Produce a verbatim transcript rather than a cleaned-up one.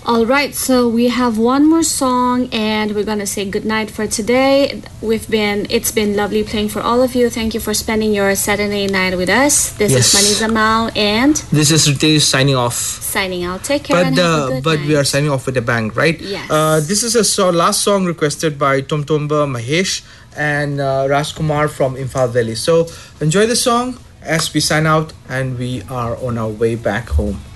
All right, so we have one more song and we're going to say goodnight for today. We've been it's been lovely playing for all of you. Thank you for spending your Saturday night with us. This Yes. is Maniza Mao and This is Ritesh signing off. signing out. Take care But and have a uh, good but night. we are signing off with a bang, right? Yes. Uh, this is a so- last song requested by Tomtomba Mahesh and uh, Rajkumar from Imphal Valley. So enjoy the song as we sign out, and we are on our way back home.